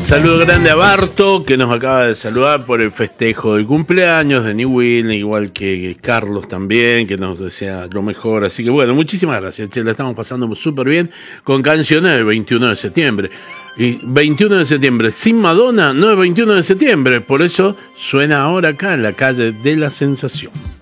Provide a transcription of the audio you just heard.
Saludo grande a Barto, que nos acaba de saludar por el festejo del cumpleaños de New Will, igual que Carlos también, que nos desea lo mejor. Así que bueno, muchísimas gracias, che, la estamos pasando súper bien con canciones del 21 de septiembre. Y 21 de septiembre sin Madonna no es 21 de septiembre, por eso suena ahora acá en la calle de la Sensación.